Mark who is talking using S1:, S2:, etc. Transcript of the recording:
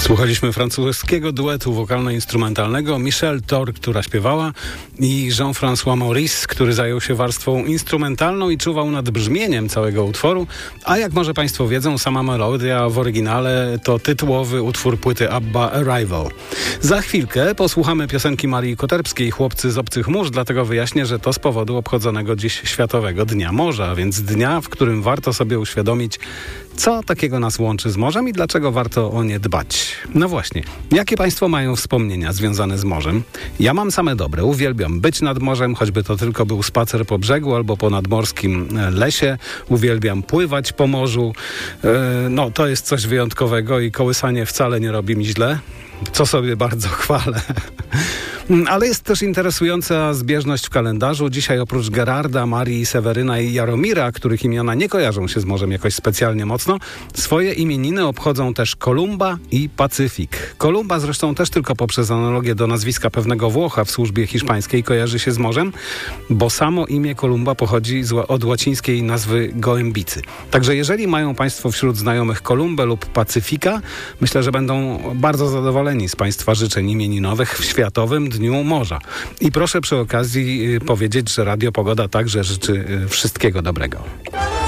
S1: Słuchaliśmy francuskiego duetu wokalno-instrumentalnego Michelle Thor, która śpiewała, i Jean-François Maurice, który zajął się warstwą instrumentalną i czuwał nad brzmieniem całego utworu. A jak może Państwo wiedzą, sama melodia w oryginale to tytułowy utwór płyty ABBA Arrival. Za chwilkę posłuchamy piosenki Marii Koterbskiej Chłopcy z obcych mórz, dlatego wyjaśnię, że to z powodu obchodzonego dziś Światowego Dnia Morza, a więc dnia, w którym warto sobie uświadomić, co takiego nas łączy z morzem i dlaczego warto o nie dbać. No właśnie, jakie Państwo mają wspomnienia związane z morzem? Ja mam same dobre, uwielbiam być nad morzem, choćby to tylko był spacer po brzegu albo po nadmorskim lesie. Uwielbiam pływać po morzu. No, to jest coś wyjątkowego i kołysanie wcale nie robi mi źle, co sobie bardzo chwalę. Ale jest też interesująca zbieżność w kalendarzu. Dzisiaj oprócz Gerarda, Marii, Seweryna i Jaromira, których imiona nie kojarzą się z morzem jakoś specjalnie mocno, swoje imieniny obchodzą też Kolumba i Pacyfik. Kolumba zresztą też tylko poprzez analogię do nazwiska pewnego Włocha w służbie hiszpańskiej kojarzy się z morzem, bo samo imię Kolumba pochodzi od łacińskiej nazwy gołębicy. Także jeżeli mają Państwo wśród znajomych Kolumbę lub Pacyfika, myślę, że będą bardzo zadowoleni z Państwa życzeń imieninowych w Światowym Dniu Morza. I proszę przy okazji powiedzieć, że Radio Pogoda także życzy wszystkiego dobrego.